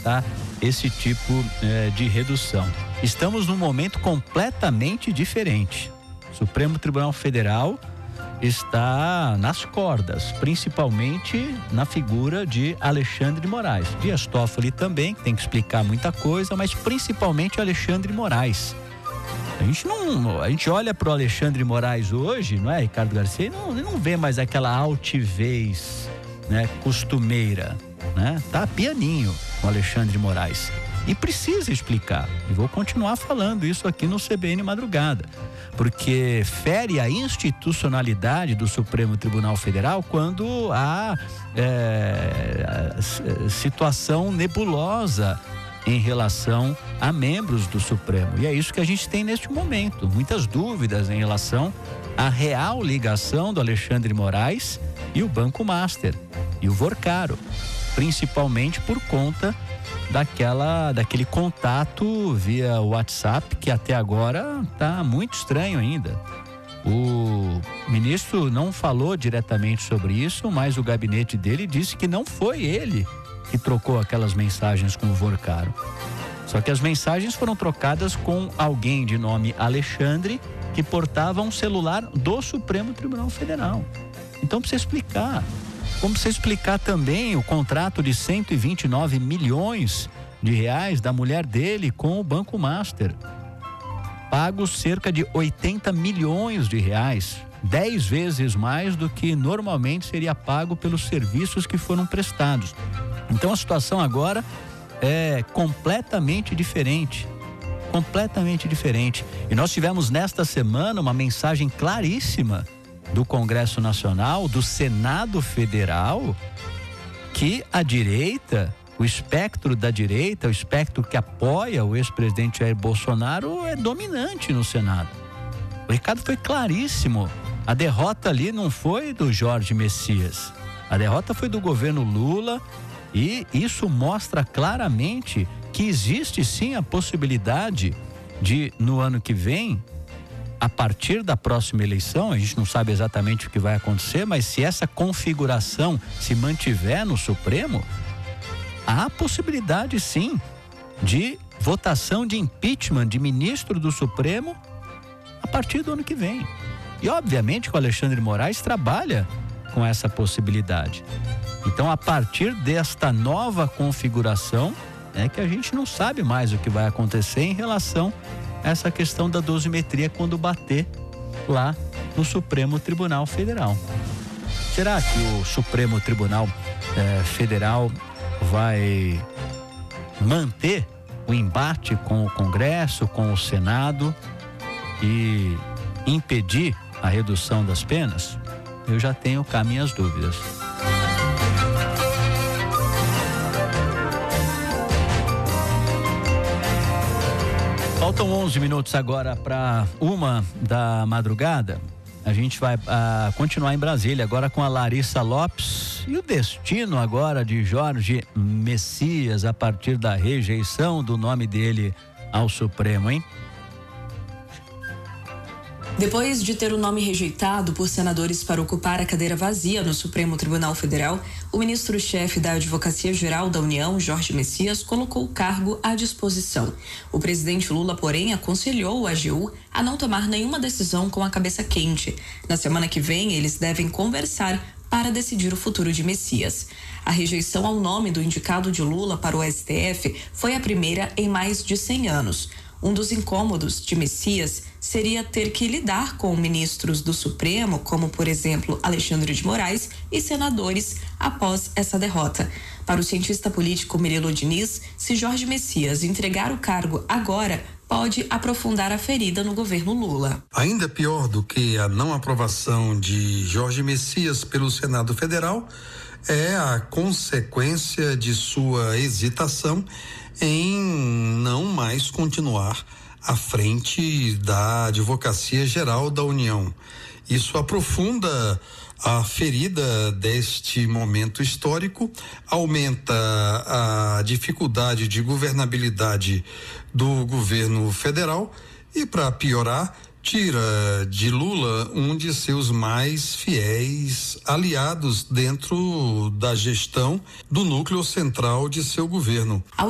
apresentar esse tipo de redução. Estamos num momento completamente diferente. O Supremo Tribunal Federal está nas cordas, principalmente na figura de Alexandre de Moraes. Dias Toffoli também, que tem que explicar muita coisa, mas principalmente Alexandre de Moraes. A gente olha para o Alexandre de Moraes hoje, não é, Ricardo Garcia, e não vê mais aquela altivez, né, costumeira, né? Tá pianinho o Alexandre de Moraes. E precisa explicar. E vou continuar falando isso aqui no CBN Madrugada. Porque fere a institucionalidade do Supremo Tribunal Federal quando há situação nebulosa em relação a membros do Supremo. E é isso que a gente tem neste momento. Muitas dúvidas em relação à real ligação do Alexandre de Moraes e o Banco Master e o Vorcaro. Principalmente por conta daquele contato via WhatsApp, que até agora está muito estranho ainda. O ministro não falou diretamente sobre isso, mas o gabinete dele disse que não foi ele que trocou aquelas mensagens com o Vorcaro. Só que as mensagens foram trocadas com alguém de nome Alexandre, que portava um celular do Supremo Tribunal Federal. Então precisa explicar. Como você explicar também o contrato de 129 milhões de reais da mulher dele com o Banco Master? Pagos cerca de 80 milhões de reais, 10 vezes mais do que normalmente seria pago pelos serviços que foram prestados. Então a situação agora é completamente diferente. Completamente diferente. E nós tivemos nesta semana uma mensagem claríssima do Congresso Nacional, do Senado Federal, que a direita, o espectro da direita, o espectro que apoia o ex-presidente Jair Bolsonaro é dominante no Senado. O recado foi claríssimo. A derrota ali não foi do Jorge Messias. A derrota foi do governo Lula e isso mostra claramente que existe sim a possibilidade de, no ano que vem, a partir da próxima eleição, a gente não sabe exatamente o que vai acontecer, mas se essa configuração se mantiver no Supremo, há possibilidade sim de votação de impeachment de ministro do Supremo a partir do ano que vem. E obviamente que o Alexandre de Moraes trabalha com essa possibilidade. Então, a partir desta nova configuração, é que a gente não sabe mais o que vai acontecer em relação essa questão da dosimetria quando bater lá no Supremo Tribunal Federal. Será que o Supremo Tribunal Federal vai manter o embate com o Congresso, com o Senado e impedir a redução das penas? Eu já tenho cá minhas dúvidas. Faltam 11 minutos agora para 1h da madrugada. A gente vai continuar em Brasília agora com a Larissa Lopes e o destino agora de Jorge Messias a partir da rejeição do nome dele ao Supremo, hein? Depois de ter o nome rejeitado por senadores para ocupar a cadeira vazia no Supremo Tribunal Federal, o ministro-chefe da Advocacia Geral da União, Jorge Messias, colocou o cargo à disposição. O presidente Lula, porém, aconselhou o AGU a não tomar nenhuma decisão com a cabeça quente. Na semana que vem, eles devem conversar para decidir o futuro de Messias. A rejeição ao nome do indicado de Lula para o STF foi a primeira em mais de 100 anos. Um dos incômodos de Messias seria ter que lidar com ministros do Supremo, como, por exemplo, Alexandre de Moraes, e senadores após essa derrota. Para o cientista político Murilo Diniz, se Jorge Messias entregar o cargo agora, pode aprofundar a ferida no governo Lula. Ainda pior do que a não aprovação de Jorge Messias pelo Senado Federal é a consequência de sua hesitação em não mais continuar à frente da Advocacia Geral da União. Isso aprofunda a ferida deste momento histórico, aumenta a dificuldade de governabilidade do governo federal e, para piorar, tira de Lula um de seus mais fiéis aliados dentro da gestão do núcleo central de seu governo.